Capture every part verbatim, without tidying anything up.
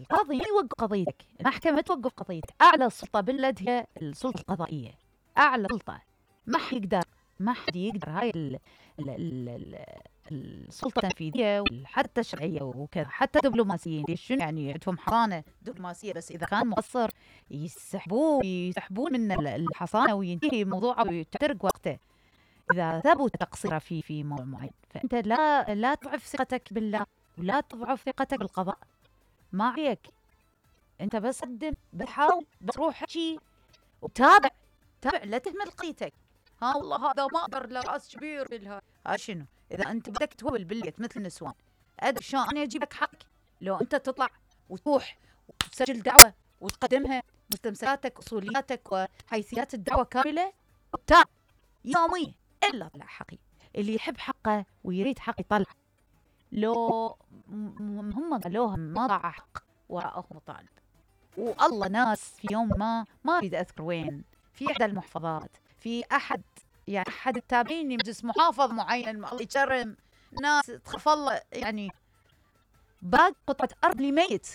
القاضي ما يوقف قضيتك، المحكمة توقف قضيتك. أعلى سلطة بالبلد هي السلطة القضائية، أعلى سلطة. ما حد يقدر ما حد يقدر هاي ال ال ال ال السلطة التنفيذية وحتى الشرعية وكذا، حتى دبلوماسيين. ليش شنو يعني عندهم حصانة دبلوماسية، بس إذا كان مقصر يسحبوه يسحبون من الحصانة وينتهي موضوعه ويترك وقته إذا ثبت تقصيره في في موضوع معين. فأنت لا لا تضعف ثقتك بالله ولا تضعف ثقتك بالقضاء. ما عليك، أنت بس قدم، بتحاول، بتروح حكي وتابع تابع، لا تهمل قضيتك. ها والله هذا ما أقدر، له رأس كبير بالها. ها شنو؟ إذا أنت بدك تهول بالبيت مثل النسوان، أدري شلون أنا أجيب لك حقك. لو أنت تطلع وتروح وتسجل دعوة وتقدمها مستمسكاتك أصولياتك وحيثيات الدعوة كاملة وتابع يوميا إلا طلع حقي. اللي يحب حقه ويريد حق يطلع. لو هم قالوهم ما ضاع حق وراءه مطالب. والله ناس في يوم ما ما أريد أذكر وين، في إحدى المحافظات، في أحد يعني أحد التابعين مجلس محافظ معين، الله يكرم، ناس تخاف الله يعني باق قطعة أرض لميت،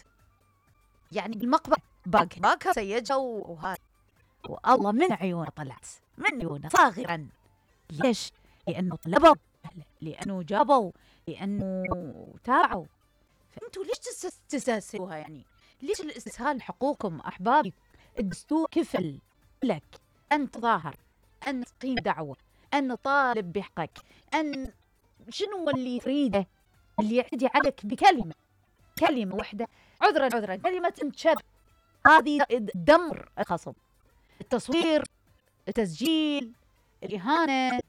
يعني بالمقبرة باق باقها سيجها وهذا، والله من عيونه طلعت، من عيونه صاغرا. ليش؟ لأنه طلبوا، لأنه جابوا، لأنه تابعوا. فأنتوا ليش تستسهلوها يعني؟ ليش الاستسهال حقوقكم أحبابي؟ الدستور كفل لك أن تظاهر، أن تقيم دعوة، أن تطالب بحقك، أن شنو اللي تريده، اللي يعتدي عليك بكلمة كلمة واحدة، عذرا عذرا كلمة تنشد، هذه دمر الخصم. التصوير، التسجيل، الإهانة،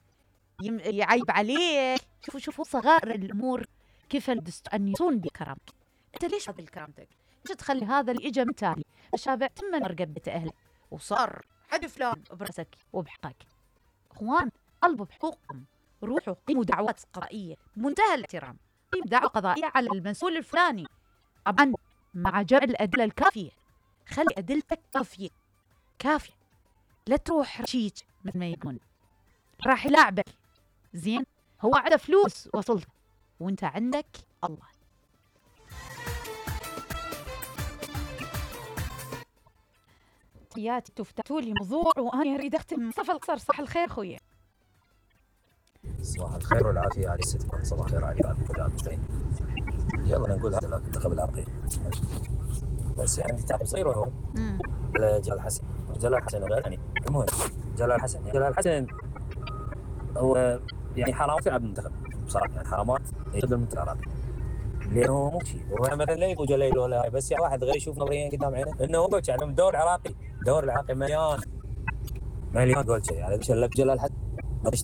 يعيب عليك. شوفوا شوفوا صغائر الأمور كيف الدستور أن يصون بكرامتك. أنت ليش هذه كرامتك؟ ليش تخلي هذا اللي إجا متالي الشابع تم رقبة أهله وصار حد فلان برأسك وبحقك؟ أخوان قلبوا بحقوقكم، روحوا قيموا دعوات قضائية بمنتهى الاحترام. قيم دعوة قضائية على المسؤول الفلاني، طبعا مع جمع الأدلة الكافية. خلي أدلتك كافية كافية، لا تروح رشيج مثل ما يكون راح يلاعبك. زين، هو عنده فلوس وسلطة وانت عندك الله. تحياتي، تفتحوا لي موضوع وانا اريد اختم. مصطفى القصر، صباح الخير خويا. صباح الخير والعافيه على ستكم. صباح الخير علي وعلى كل المستمعين. يلا نقول هذا المنتخب العربي، بس عندي تعب صغير وهو جلال حسن. جلال حسن يعني المهم جلال حسن جلال حسن هو يعني حرامات يلعب المنتخب بصراحه، يعني حرامات يلعب المنتخب العربي، لانه مو شيء. هو مثلا لا يقول جليل ولا، بس يعني واحد غير يشوف نظريا قدام عينه انه هو يعني الدور العراقي، الدور العراقي مليان مليان جول شيء. يعني لك جلال حسن